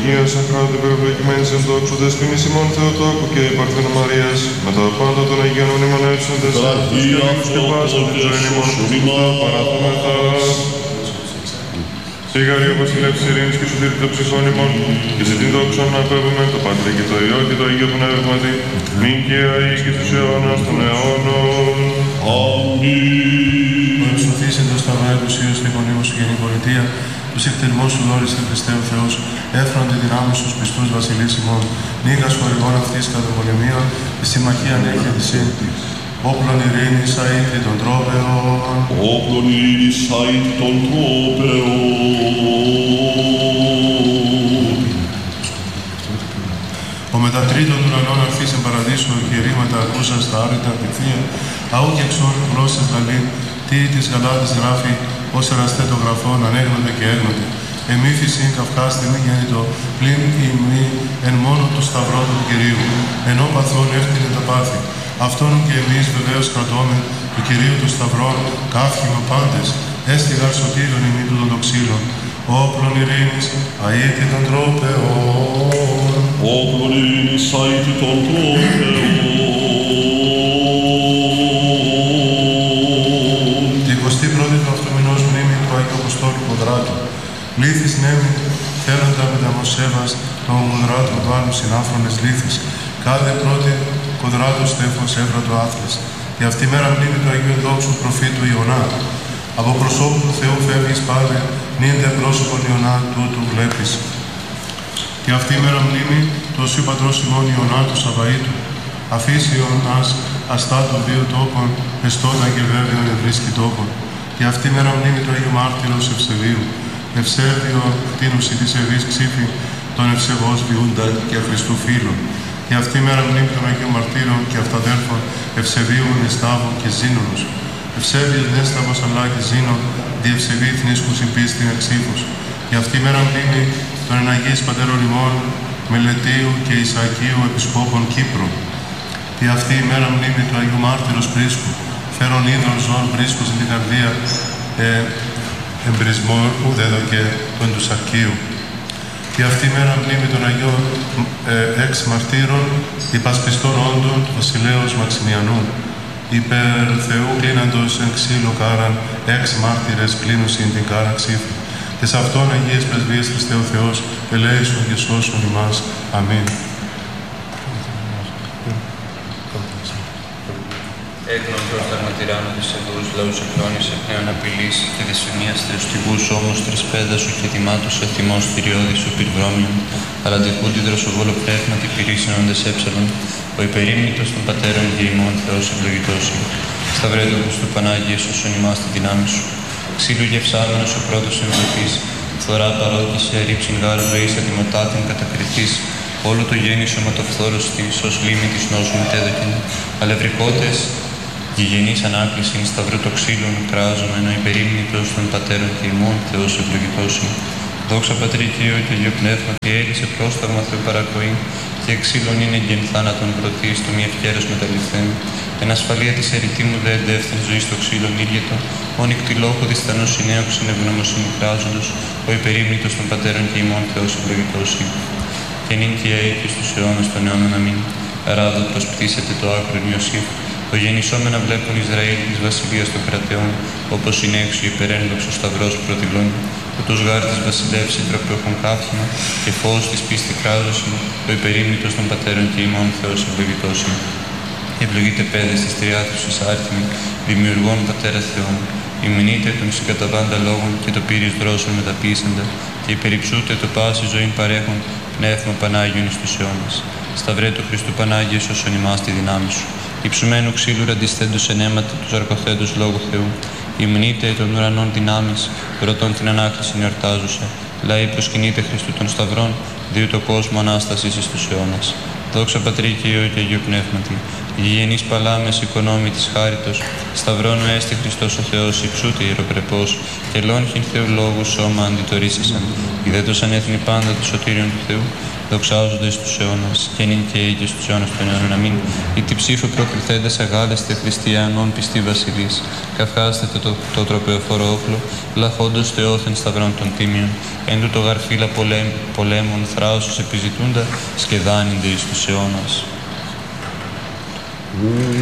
Αγία Σαχράτου περιευλογημένης εν δόξου δεσποινής ημών Θεοτόκου και η Παρθένου Μαρίας, με τα πάντα των Αγίων μνημονεύσαντες τους Αγίους και πάσαν την ζωή ημών που θα παραθούμεθα. Σιγαρή ο βασιλεύς ειρήνης και σωτήρη των ψυχών ημών, και σε την δόξα να απέβουμε το Πατρί και το Υιό και το Αγίο Πνεύματι, νυν και αεί και τους αιώνας των αιώνων. Αμήν. Ο εξωθήσεντος τα βέλους Υιός την γονίμου σου γενή πολιτεία, τους εκτελμούς σου δόρισε Χριστέ ο Θεός, έφροντε δυνάμεις στους πιστούς βασιλείς ημών, νίγας χορηγών αυτής κατά πολεμία, εις τη μαχία ανέχεια της σύντης. Όπλων ειρήνης αήτη των τρόπεων. Όπλων ειρήνης αήτη των τρόπεων. Ο μετατρίτων ουρανών αρθής εν παραδείσου και ρήματα ακούσας τα άρρητα απευθεία, αού και εξών γλώσσες λαλήν, τι της γαλάτης γράφει, ως εραστέ το γραφών ανέγνωτε και έγνωτε. Εμύφησιν καυκάστε μη γέννητο, πλην ημί εν μόνο του σταυρό του Κυρίου, ενώ παθών έφτιανε τα πάθη. Αυτόν και εμείς βεβαίως κρατώμεν του Κυρίου των Σταυρών, καύχημα πάντες, έστιγαρ σωτήρων ημίτου των τοξίλων, όπλων ειρήνης, αήτη των τρόπεων. Όπλων ειρήνης, αήτη των τρόπεων. Τη 21η του αυτομηνός μνήμη του Αγίου Αποστόλου Κοδράτου, λύθης νέμι, θέλοντα μεταμοσέβας των Κοδράτων του άλλου συνάφρονες λύθης, κάθε πρώτη Κοδράτου στέφος έβρατο άθλες. Και αυτή η μέρα μνήμη του Αγίου Δόξου προφήτου Ιωνά. Από προσώπου του Θεού φεύγεις πάλι, νύντε πρόσωπον Ιωνά τούτου βλέπεις. Και αυτή η μέρα μνήμη του Οσίου Πατρός ημών Ιωνά του Σαβαΐτου. Αφήσει Ιωνάς αστά των δύο τόπων, εστώνα και βέβαιον ευρίσκει τόπον. Και αυτή η μέρα μνήμη του Αγίου Μάρτυρος Ευσεβίου. Ευσέβιο κτίνουση της Ευής ξύφη, των ευσεβώς βιούντα και Χριστού φίλων. Και αυτή η μέρα μνήμη των Αγίων Μαρτύρων και αυταδέρφων Ευσεβίου, Νεστάβων και Ζήνωνος. Ευσέβιος Νέσταβος αλλά και Ζήνων, διευσεβή θνίσκου συμπίστην εξήφους. Και αυτή η μέρα μνήμη των εναγείς πατέρων ημών Μελετίου και Ισαακίου Επισκόπων Κύπρου. Και αυτή η μέρα μνήμη του Αγίου Μάρτυρος Πρίσκου, φέρον είδων ζώων Πρίσκου στην την καρδία, εμπρισμό ουδέδο και του Εντουσαρκίου. Και αυτή η μέρα μνήμη των Αγίων εξ μαρτύρων, υπασπιστών όντων του βασιλέως Μαξιμιανού, υπέρ Θεού κλίναντος εν ξύλο κάραν, εξ μάρτυρες κλίνουσιν την κάρα ξύφη. Και σε αυτόν Αγίες Πρεσβείες Χριστέ ο Θεός, ελέησον και σώσον ημάς. Αμήν. Έγνων πρόσταγμα τυράννου της ευρούς λαούς εκνώνησε πνέων απειλής και δυσφημίας τριωστιβούς όμως τρισπέδα σου και θυμάτους σε θυμός θηριώδης σου πυρδρόμιον, αλλά αντικούντι δροσοβόλο πνεύματι πυρήσινοντες έψαλον, ο υπερήμνητος των πατέρων και ημών Θεός ευλογητός σου. Σταυρέτοκος του Πανάγιε σώσον ημάς τη δυνάμει σου. Ξύλου γευσάμενος ο πρώτος εμβολής, φθορά παρόκησε ρήψην γάρου ζωής αδημοτάτην κατακριτής, όλο το γέννη σωματοφθόρος της, ως λίμνη της νόσου μετέδοκεν, αλευρικότες, γηγενής ανάκλησιν σταυρού το ξύλων, κράζομεν ο υπερήμνητος των πατέρων και ημών Θεός ευλογητός σου. Δόξα Πατρί και Υιό και Αγίο Πνεύματι, έλυσε πρόσταγμα Θεού παρακοή, και εξήλων είναι γεν θάνατον πρωτής, το μη ευκαίρος μεταλληφθέν. Εν ασφαλεία της ερητή μου δε εντεύθεν ζωή στο ξύλον ήλιετο, όν κτυλόχο διστανός συνέωξεν ευγνωμοσύνη κράζοντος, ο υπερήμνητος των πατέρων και ημών Θεός ευλογητός σου. Και νυν και αεί και στους αιώνας των αιώνων αμήν. Ράδο πως πτήσεται το άκρον Ιωσήφ, το γεννησόμενα βλέπουν Ισραήλ της βασιλείας των κρατεών, όπως είναι έξω υπερένδοξος σταυρός προδηλών, που τους γάρ της βασιλεύς που έχουν καύχημα, και φως της πίστη κράζωσιν, το υπερήμνητος των πατέρων και ημών Θεός ευλογητός είναι. Ευλογείτε παιδες της τριάθουσης άρτιμη, δημιουργών πατέρα Θεών, υμνείτε των συγκαταβάντα λόγων και το πύρις δρόσων μεταποίησαντα, και υπερυψούτε το πάση ζωήν παρέχον, πνεύμα Πανάγιον εις τους αιώνας. Σταυρέ του Χριστού Πανάγιε σώσον ημάς τη δυνάμει σου. Υψουμένου ξύλου ραντισθέντους εν αίματι τους αρκοθέντους λόγου Θεού. Υμνείτε των ουρανών δυνάμεις, ρωτών την ανάκτηση εορτάζουσα. Λαοί προσκυνείτε Χριστού των Σταυρών, διού το κόσμο ανάστασης εις τους αιώνας. Δόξα Πατρί και Υιό και Αγίου Πνεύματι. Γηγενής παλάμες οικονόμη της χάριτος, σταυρώνου έστι Χριστός ο Θεός υψούτε ιεροπρεπός, και λόγχην Θεού λόγου σώμα αντιτορήσισαν, ιδέτωσαν έθνη πάντα του σωτήριον του Θεού, δοξάζονται στους αιώνας, και νυν και ή και στους αιώνας των αιώνων. Αμήν. Η τη ψήφο προκριθέντες αγάλεστε χριστιανών πιστή βασιλείς, καυχάστε το τροπεοφόρο όπλο, λαχόντος θεόθεν σταυρών των τίμιων, εν τούτο γαρφύλα πολέμων θράωσος επιζητούντα, σκεδάνινται εις τους αιώνας.